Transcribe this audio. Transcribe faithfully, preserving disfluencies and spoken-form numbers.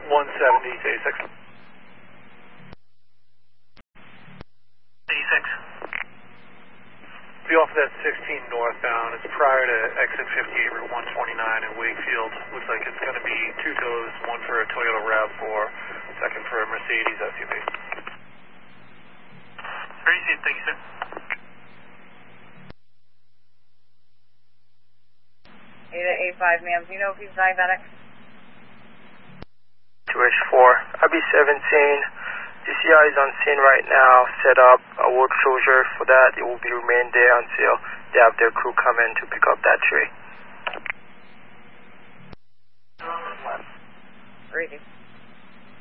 one seventy to eighty-six. eighty-six. Be off that sixteen northbound. It's prior to exit fifty-eight, Route one twenty-nine in Wakefield. Looks like it's going to be two tows, one for a Toyota RAV four, second for a Mercedes S U V. Appreciate it. Thank you, sir. eight eight five, ma'am. Do you know if he's diabetic? two H four, I B seventeen. D C I is on scene right now, set up a road closure for that. It will be remain there until they have their crew come in to pick up that tree. Crazy.